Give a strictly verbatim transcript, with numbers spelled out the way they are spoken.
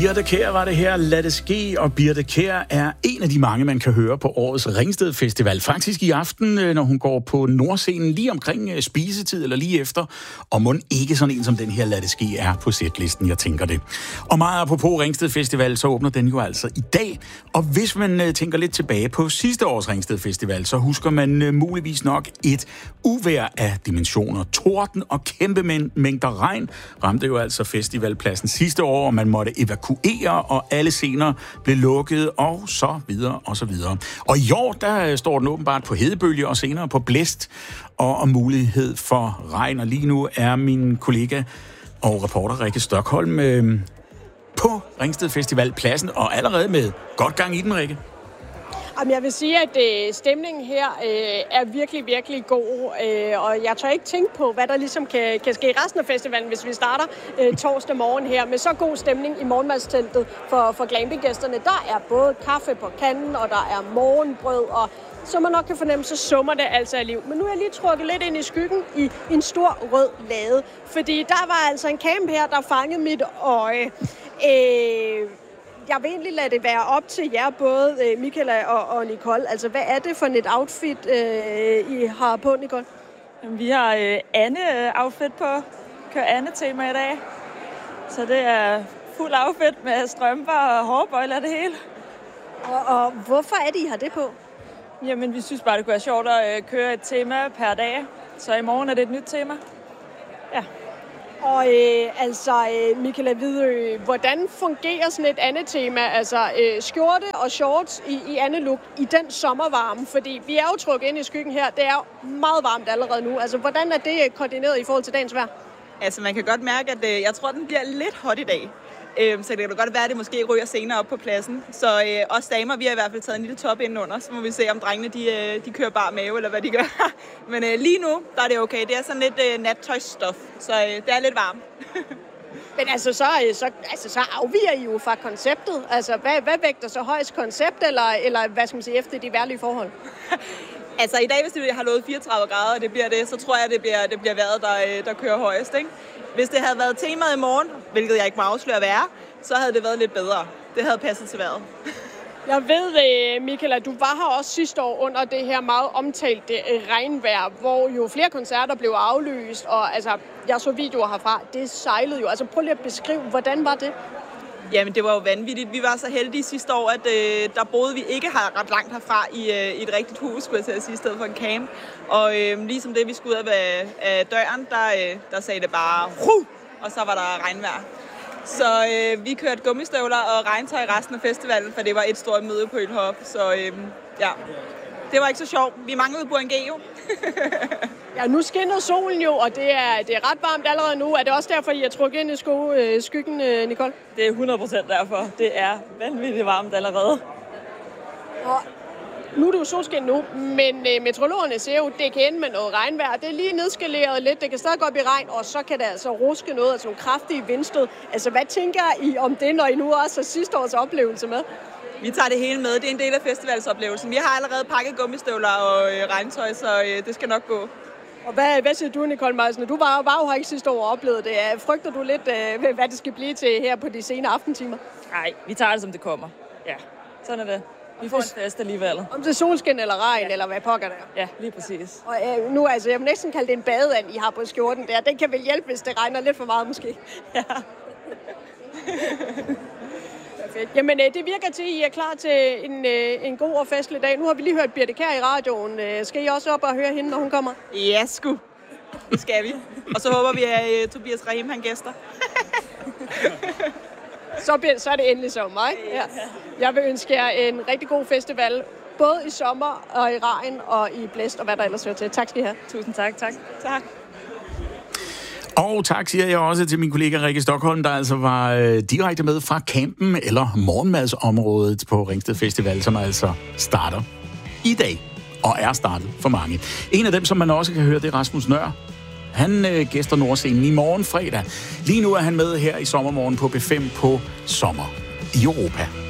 Birthe Kjær var det her, Lad det ske, og Birthe Kjær er en af de mange, man kan høre på årets Ringsted Festival. Faktisk i aften, når hun går på Nordscenen lige omkring spisetid eller lige efter, og mon ikke sådan en som den her Lad det ske er på setlisten, jeg tænker det. Og meget apropos Ringsted Festival, så åbner den jo altså i dag, og hvis man tænker lidt tilbage på sidste års Ringsted Festival, så husker man muligvis nok et uvejr af dimensioner. Torden og kæmpe mængder regn ramte jo altså festivalpladsen sidste år, og man måtte evakuere, og alle scener blev lukket, og så videre, og så videre. Og i år, der står den åbenbart på hedebølge, og senere på blæst, og om mulighed for regn. Og lige nu er min kollega og reporter Rikke Stokholm øh, på Ringsted Festivalpladsen, og allerede med godt gang i den, Rikke. Jamen, jeg vil sige, at øh, stemningen her øh, er virkelig, virkelig god, øh, og jeg tør ikke tænke på, hvad der ligesom kan, kan ske i resten af festivalen, hvis vi starter øh, torsdag morgen her med så god stemning i morgenmadsteltet for, for glampinggæsterne. Der er både kaffe på kanden, og der er morgenbrød, og som man nok kan fornemme, så summer det altså af liv. Men nu er jeg lige trukket lidt ind i skyggen i en stor rød lade, fordi der var altså en camp her, der fangede mit øje. Øh, Jeg vil egentlig lade det være op til jer, både Michaela og, og Nicole. Altså, hvad er det for et outfit, øh, I har på, Nicole? Vi har øh, Anne-outfit på. Kører Anne-tema i dag. Så det er fuld outfit med strømper og hårbøjler og det hele. Og, og hvorfor er det, I har det på? Jamen, vi synes bare, det kunne være sjovt at øh, køre et tema per dag. Så i morgen er det et nyt tema. Ja. Og øh, altså, øh, Michaela Hvidø, hvordan fungerer sådan et andet tema, altså øh, skjorte og shorts i, i andet look i den sommervarme? Fordi vi er jo trukket ind i skyggen her, det er jo meget varmt allerede nu. Altså, hvordan er det koordineret i forhold til dagens vejr? Altså, man kan godt mærke, at øh, jeg tror, den bliver lidt hot i dag. Øh, så det kan godt være, at det måske ryger senere op på pladsen. Så øh, os damer, vi har i hvert fald taget en lille top indenunder, så må vi se, om drengene de, øh, de kører bare mave, eller hvad de gør. Men øh, lige nu, der er det okay. Det er sådan lidt øh, nattøjsstof, så øh, det er lidt varmt. Men altså så, så, altså, så afviger I jo fra konceptet. Altså, hvad, hvad vægter så højst, koncept, eller, eller hvad skal man sige, efter de vejrlige forhold? Altså i dag, hvis det har lovet fireogtredive grader, og det bliver det, så tror jeg, det bliver, det bliver vejret, der, der kører højest, ikke? Hvis det havde været temaet i morgen, hvilket jeg ikke må afsløre at være, så havde det været lidt bedre. Det havde passet til vejret. Jeg ved, Michaela, du var her også sidste år under det her meget omtalte regnvejr, hvor jo flere koncerter blev aflyst, og altså, jeg så videoer herfra, det sejlede jo. Altså prøv lige at beskrive, hvordan var det? Jamen, det var jo vanvittigt. Vi var så heldige sidste år, at øh, der boede vi ikke ret langt herfra i, øh, i et rigtigt hus, skulle jeg til at sige, i stedet for en camp. Og øh, ligesom det, vi skulle ud af, af døren, der, øh, der sagde det bare Ruh! Og så var der regnvejr. Så øh, vi kørte gummistøvler og regntøj resten af festivalen, for det var et stort møde på Ølhop. Så øh, ja, det var ikke så sjovt. Vi manglede Burangeo. Ja, nu skinner solen jo, og det er, det er ret varmt allerede nu. Er det også derfor, I er trukket ind i sko, øh, skyggen, øh, Nicole? Det er hundrede procent derfor. Det er vanvittigt varmt allerede. Og nu er det jo solskin nu, men øh, meteorologerne siger jo, at det kan ende med noget regnvejr. Det er lige nedskaleret lidt, det kan stadig gå op i regn, og så kan det altså ruske noget, altså nogle kraftige vindstød. Altså, hvad tænker I om det, når I nu også har sidste års oplevelse med? Vi tager det hele med. Det er en del af festivalsoplevelsen. Vi har allerede pakket gummistøvler og øh, regntøj, så øh, det skal nok gå. Og hvad, hvad siger du, Nicole Meisner? Du var, var jo her ikke sidste år og oplevede det. Frygter du lidt, øh, hvad det skal blive til her på de sene aftentimer? Nej, vi tager det, som det kommer. Ja, sådan er det. Vi får en fest alligevel. Om det er solskin eller regn, ja. Eller hvad pokker der? Ja, lige præcis. Og øh, nu, altså, jeg vil næsten kalde det en badeand, I har på skjorten der. Den kan vel hjælpe, hvis det regner lidt for meget, måske. Ja. Perfekt. Jamen, øh, det virker til, at I er klar til en, øh, en god og festlig dag. Nu har vi lige hørt Birthe Kjær i radioen. Øh, skal I også op og høre hende, når hun kommer? Ja, sgu. Det skal vi. Og så håber vi, at uh, Tobias Rahim, han gæster. så, bliver, så er det endelig sommer, ikke? Ja. Jeg vil ønske jer en rigtig god festival, både i sommer og i regn og i blæst og hvad der ellers hører til. Tak skal I have. Tusind tak. Tak. Tak. Og tak siger jeg også til min kollega Rikke Stokholm, der altså var øh, direkte med fra campen eller morgenmadsområdet på Ringsted Festival, som altså starter i dag og er startet for mange. En af dem, som man også kan høre, det er Rasmus Nøhr. Han øh, gæster Nordscenen i morgen fredag. Lige nu er han med her i sommermorgen på B fem på Sommer i Europa.